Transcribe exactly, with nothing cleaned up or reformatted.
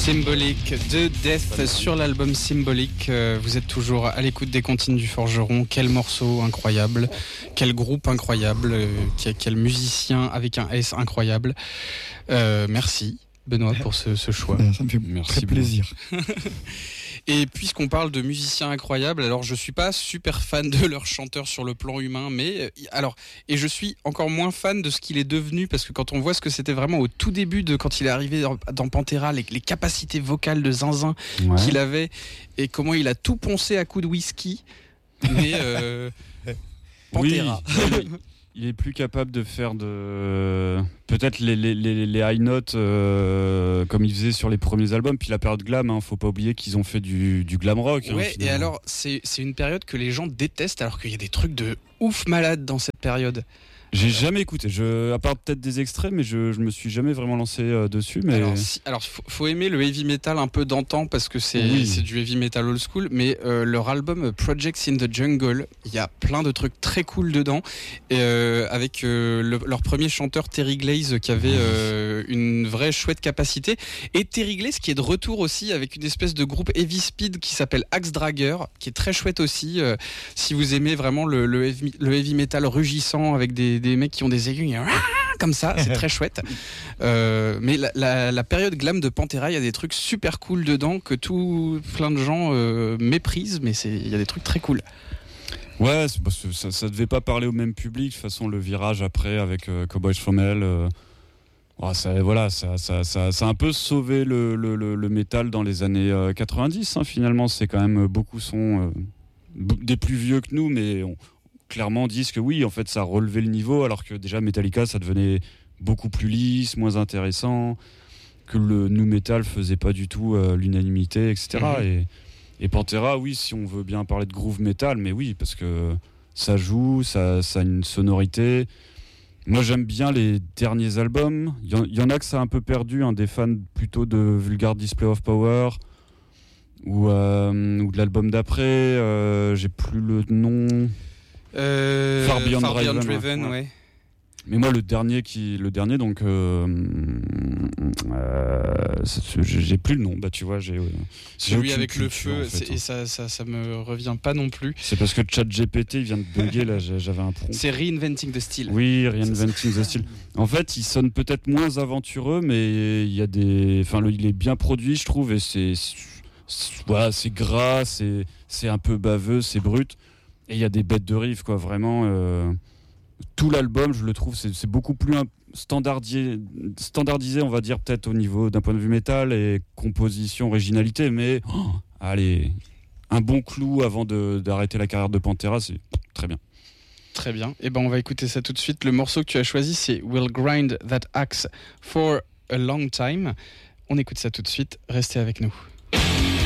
Symbolique de Death sur l'album Symbolique. Vous êtes toujours à l'écoute des Comptines du Forgeron. Quel morceau incroyable, quel groupe incroyable, quel musicien avec un S incroyable. Euh, merci Benoît pour ce, ce choix. Ça me fait merci très plaisir. Et puisqu'on parle de musiciens incroyables, alors je suis pas super fan de leur chanteur sur le plan humain, mais alors et je suis encore moins fan de ce qu'il est devenu, parce que quand on voit ce que c'était vraiment au tout début de quand il est arrivé dans, dans Pantera, les, les capacités vocales de zinzin ouais. qu'il avait et comment il a tout poncé à coups de whisky, mais euh, Pantera. Oui. Il est plus capable de faire de peut-être les, les, les, les high notes euh, comme il faisait sur les premiers albums. Puis la période glam, hein, faut pas oublier qu'ils ont fait du, du glam rock. Ouais, hein, et alors c'est, c'est une période que les gens détestent, alors qu'il y a des trucs de ouf malade dans cette période. J'ai jamais écouté, je, à part peut-être des extraits, mais je, je me suis jamais vraiment lancé euh, dessus. Mais... Alors, si, alors faut, faut aimer le heavy metal un peu d'antan parce que c'est, oui. c'est du heavy metal old school, mais euh, leur album Projects in the Jungle, il y a plein de trucs très cool dedans, et, euh, avec euh, le, leur premier chanteur Terry Glaze qui avait euh, une vraie chouette capacité, et Terry Glaze qui est de retour aussi avec une espèce de groupe heavy speed qui s'appelle Axe Dragger, qui est très chouette aussi, euh, si vous aimez vraiment le, le, heavy, le heavy metal rugissant avec des des mecs qui ont des aiguilles comme ça, c'est très chouette. Euh, mais la, la, la période glam de Pantera, il y a des trucs super cool dedans que tout plein de gens euh, méprisent, mais c'est il y a des trucs très cool. Ouais, c'est parce que ça, ça devait pas parler au même public. De toute façon, le virage après avec euh, Cowboys from Hell, euh, ouais, ça, voilà, ça, ça, ça, ça a un peu sauvé le, le, le, le métal dans les années euh, quatre-vingt-dix. Hein, finalement, c'est quand même beaucoup sont euh, des plus vieux que nous, mais on, clairement disent que oui, en fait, ça a relevé le niveau, alors que déjà Metallica, ça devenait beaucoup plus lisse, moins intéressant, que le nu metal faisait pas du tout euh, l'unanimité, et cetera. Mmh. Et, et Pantera, oui, si on veut bien parler de groove metal, mais oui, parce que ça joue, ça, ça a une sonorité. Moi, j'aime bien les derniers albums. Il y, y en a que ça a un peu perdu, hein, des fans plutôt de Vulgar Display of Power, ou, euh, ou de l'album d'après, euh, j'ai plus le nom... Euh, Far Beyond Far Driven, Beyond Driven, ouais. ouais. Mais moi, le dernier qui, le dernier, donc, euh, euh, j'ai plus le nom. Bah, tu vois, j'ai. Euh, Celui j'ai avec le feu, en fait, et ça, ça, ça me revient pas non plus. C'est parce que ChatGPT il vient de bugger là. J'avais un prompt. C'est Reinventing the Steel. Oui, Reinventing the Steel. En fait, il sonne peut-être moins aventureux, mais il y a des, enfin, il est bien produit, je trouve, et c'est, c'est voilà, c'est gras, c'est, c'est un peu baveux, c'est brut. Et il y a des bêtes de riff, quoi, vraiment. Euh, tout l'album, je le trouve, c'est, c'est beaucoup plus standardisé, standardisé, on va dire, peut-être au niveau d'un point de vue métal et composition, originalité, mais oh, allez, un bon clou avant de, d'arrêter la carrière de Pantera, c'est très bien. Très bien. Et ben on va écouter ça tout de suite. Le morceau que tu as choisi, c'est We'll Grind That Axe for a Long Time. On écoute ça tout de suite. Restez avec nous.